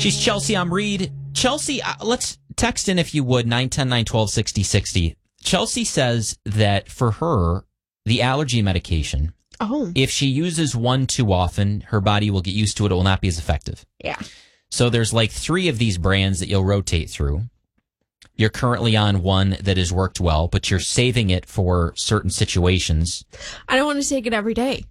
She's Chelsea. I'm Reed. Chelsea, let's text in if you would, 910-912-6060. Chelsea says that for her, the allergy medication, if she uses one too often, her body will get used to it. It will not be as effective. Yeah. So there's like 3 of these brands that you'll rotate through. You're currently on one that has worked well, but you're saving it for certain situations. I don't want to take it every day.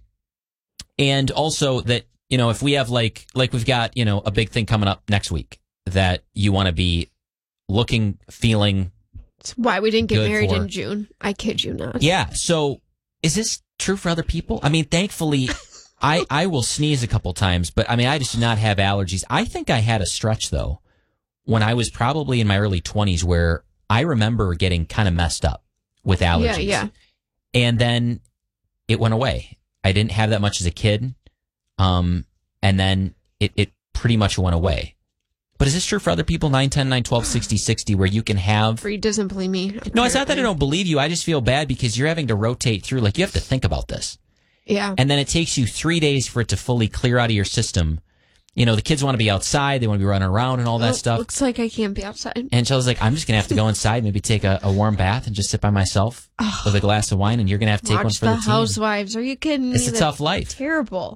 And also that, if we have like we've got, a big thing coming up next week that you want to be looking, feeling. That's why we didn't get married in June. I kid you not. Yeah. So is this true for other people? I mean, thankfully, I will sneeze a couple times, but I just do not have allergies. I think I had a stretch, though, when I was probably in my early 20s where I remember getting kind of messed up with allergies. Yeah. And then it went away. I didn't have that much as a kid. And then it pretty much went away. But is this true for other people? 910-912-6060, where you can have... Reed doesn't believe me. Apparently. No, it's not that I don't believe you. I just feel bad because you're having to rotate through. Like, you have to think about this. Yeah. And then it takes you 3 days for it to fully clear out of your system. The kids want to be outside. They want to be running around and all that stuff. Looks like I can't be outside. And Chelsea's like, I'm just going to have to go inside, maybe take a warm bath and just sit by myself with a glass of wine, and you're going to have to take one for the team. Watch The Housewives. Are you kidding me? It's a tough life. Terrible.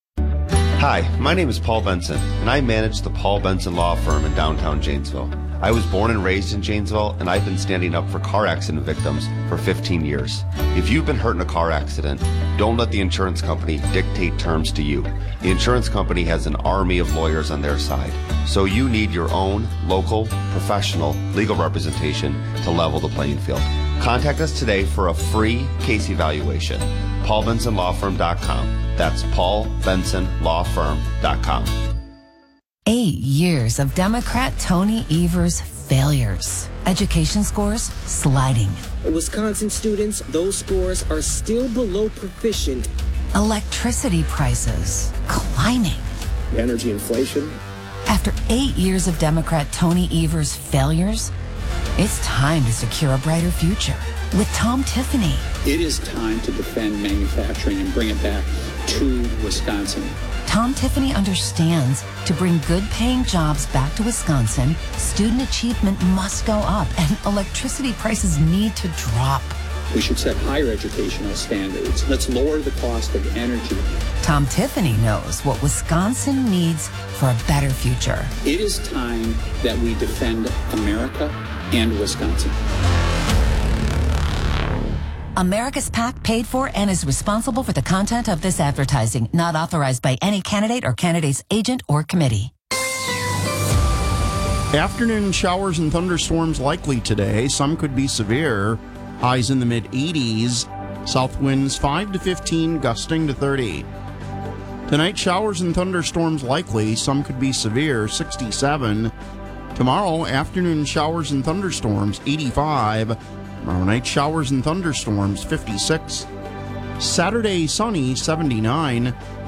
Hi, my name is Paul Benson, and I manage the Paul Benson Law Firm in downtown Janesville. I was born and raised in Janesville, and I've been standing up for car accident victims for 15 years. If you've been hurt in a car accident, don't let the insurance company dictate terms to you. The insurance company has an army of lawyers on their side, so you need your own local, professional legal representation to level the playing field. Contact us today for a free case evaluation. PaulBensonLawFirm.com. That's PaulBensonLawFirm.com. 8 years of Democrat Tony Evers' failures. Education scores sliding. Wisconsin students, those scores are still below proficient. Electricity prices climbing. Energy inflation. After 8 years of Democrat Tony Evers' failures, it's time to secure a brighter future with Tom Tiffany. It is time to defend manufacturing and bring it back to Wisconsin. Tom Tiffany understands to bring good-paying jobs back to Wisconsin, student achievement must go up and electricity prices need to drop. We should set higher educational standards. Let's lower the cost of energy. Tom Tiffany knows what Wisconsin needs for a better future. It is time that we defend America and Wisconsin. America's PAC paid for and is responsible for the content of this advertising, not authorized by any candidate or candidate's agent or committee. Afternoon showers and thunderstorms likely today. Some could be severe. Highs in the mid-80s. South winds 5 to 15, gusting to 30. Tonight, showers and thunderstorms likely. Some could be severe, 67. Tomorrow, afternoon showers and thunderstorms, 85. Tomorrow night, showers and thunderstorms, 56. Saturday, sunny, 79.